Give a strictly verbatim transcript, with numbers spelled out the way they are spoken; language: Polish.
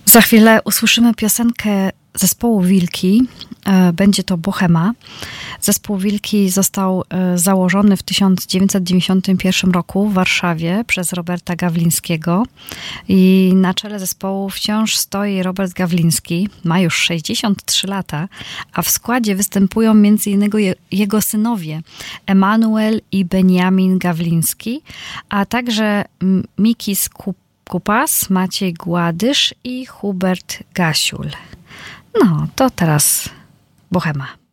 Za chwilę usłyszymy piosenkę zespołu Wilki. Będzie to Bohema. Zespół Wilki został założony w tysiąc dziewięćset dziewięćdziesiątym pierwszym roku w Warszawie przez Roberta Gawlińskiego i na czele zespołu wciąż stoi Robert Gawliński. Ma już sześćdziesiąt trzy lata, a w składzie występują między innymi jego synowie Emanuel i Beniamin Gawliński, a także Mikis Kupas, Maciej Gładysz i Hubert Gasiul. No, to teraz Bohema.